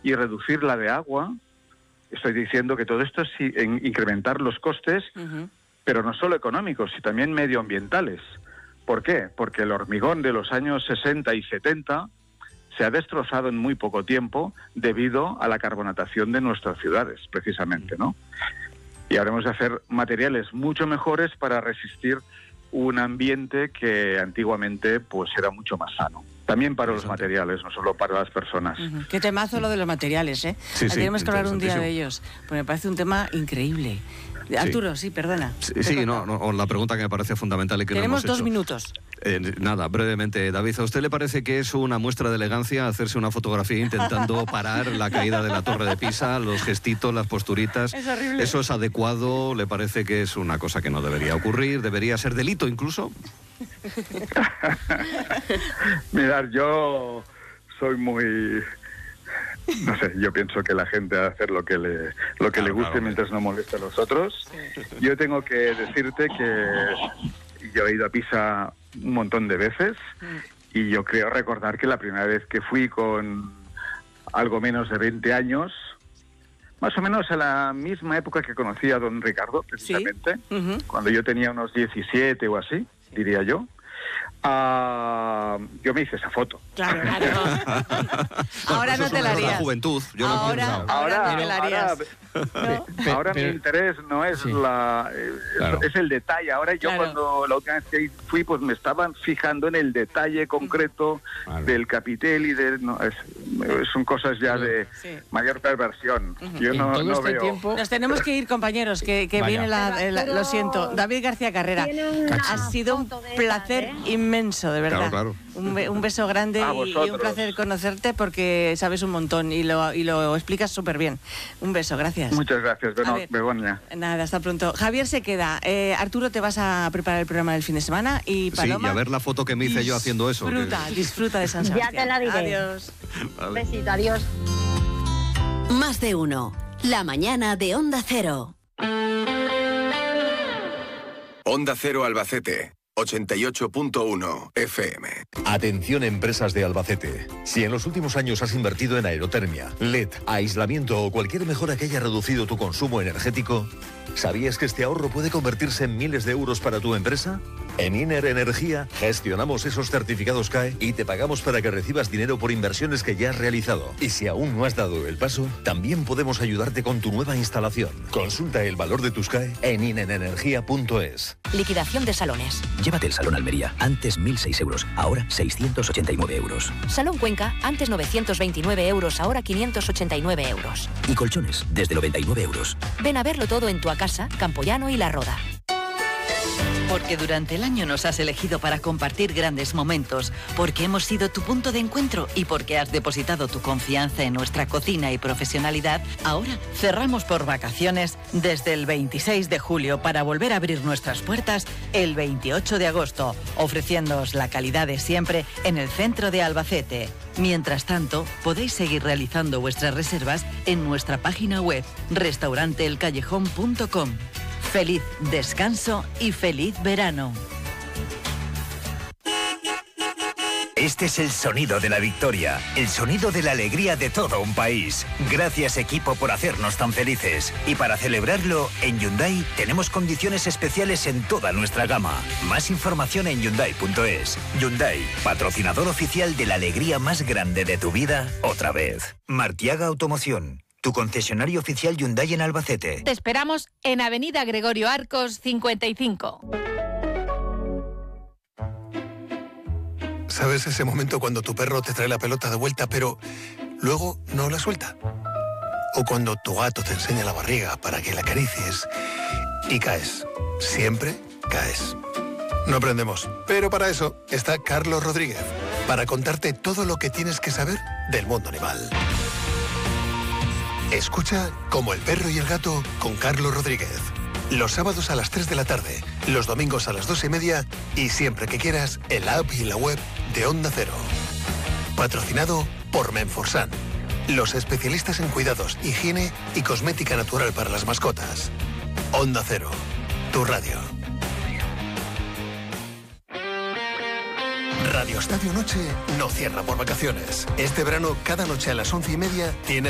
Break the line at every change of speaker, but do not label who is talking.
y reducir la de agua. Estoy diciendo que todo esto es incrementar los costes, pero no solo económicos, sino también medioambientales. ¿Por qué? Porque el hormigón de los años 60 y 70 se ha destrozado en muy poco tiempo debido a la carbonatación de nuestras ciudades, precisamente, ¿no? Y habremos de hacer materiales mucho mejores para resistir un ambiente que antiguamente pues era mucho más sano. También para los materiales, no solo para las personas.
Qué temazo lo de los materiales, ¿eh?
Sí,
tenemos que hablar un día de ellos, pues me parece un tema increíble. Arturo, sí, perdona.
Sí, no, la pregunta que me parece fundamental y que
tenemos
no hemos
2 minutos.
Nada, brevemente, David, ¿a usted le parece que es una muestra de elegancia hacerse una fotografía intentando parar la caída de la Torre de Pisa, los gestitos, las posturitas?
Es horrible.
¿Eso es adecuado? ¿Le parece que es una cosa que no debería ocurrir? ¿Debería ser delito incluso?
Mirad, yo soy muy... No sé, yo pienso que la gente va a hacer lo que le guste mientras no moleste a los otros. Yo tengo que decirte que yo he ido a Pisa un montón de veces y yo creo recordar que la primera vez que fui con algo menos de 20 años, más o menos a la misma época que conocí a don Ricardo, precisamente, cuando yo tenía unos 17 o así, diría yo. Yo me hice esa foto.
Claro. Ahora no te la harías.
La juventud. Yo
ahora no te la harías.
Ahora mi interés no es es el detalle. Ahora yo cuando la última vez que fui, pues me estaban fijando en el detalle concreto del capitel y son cosas ya de mayor perversión. Yo no veo.
Tiempo...
Nos tenemos que ir, compañeros, que viene lo siento. David García Carrera, ha sido un placer inmenso, de verdad.
Claro.
Un beso grande y un placer conocerte porque sabes un montón y lo explicas súper bien. Un beso, gracias.
Muchas gracias, Begoña.
Nada, hasta pronto. Javier se queda. Arturo, te vas a preparar el programa del fin de semana y Paloma...
Sí, y a ver la foto que me hice yo haciendo eso.
Disfruta de San Sebastián.
Ya te la diré.
Adiós.
Vale. Besito, adiós.
Más de uno. La mañana de Onda Cero.
Onda Cero Albacete. 88.1 FM.
Atención, empresas de Albacete. Si en los últimos años has invertido en aerotermia, LED, aislamiento o cualquier mejora que haya reducido tu consumo energético, ¿sabías que este ahorro puede convertirse en miles de euros para tu empresa? En Iner Energía gestionamos esos certificados CAE y te pagamos para que recibas dinero por inversiones que ya has realizado. Y si aún no has dado el paso, también podemos ayudarte con tu nueva instalación. Consulta el valor de tus CAE en inerenergia.es.
Liquidación de salones.
Llévate el Salón Almería, antes 1.006 euros, ahora 689 euros.
Salón Cuenca, antes 929 euros, ahora 589 euros.
Y colchones, desde 99 euros.
Ven a verlo todo en Tuacasa, Campoyano y La Roda.
Porque durante el año nos has elegido para compartir grandes momentos, porque hemos sido tu punto de encuentro y porque has depositado tu confianza en nuestra cocina y profesionalidad, ahora cerramos por vacaciones desde el 26 de julio para volver a abrir nuestras puertas el 28 de agosto, ofreciéndoos la calidad de siempre en el centro de Albacete. Mientras tanto, podéis seguir realizando vuestras reservas en nuestra página web restauranteelcallejón.com. Feliz descanso y feliz verano.
Este es el sonido de la victoria, el sonido de la alegría de todo un país. Gracias, equipo, por hacernos tan felices. Y para celebrarlo, en Hyundai tenemos condiciones especiales en toda nuestra gama. Más información en Hyundai.es. Hyundai, patrocinador oficial de la alegría más grande de tu vida, otra vez. Martiaga Automoción, tu concesionario oficial Hyundai en Albacete.
Te esperamos en Avenida Gregorio Arcos 55.
¿Sabes ese momento cuando tu perro te trae la pelota de vuelta, pero luego no la suelta? O cuando tu gato te enseña la barriga para que la acaricies y caes. Siempre caes. No aprendemos, pero para eso está Carlos Rodríguez, para contarte todo lo que tienes que saber del mundo animal. Escucha Como el perro y el gato con Carlos Rodríguez. Los sábados a las 3 de la tarde, los domingos a las 2:30 y siempre que quieras en la app y en la web de Onda Cero. Patrocinado por Menforsan, los especialistas en cuidados, higiene y cosmética natural para las mascotas. Onda Cero, tu radio. Radio Estadio Noche no cierra por vacaciones. Este verano, cada noche a las 11:30 tienes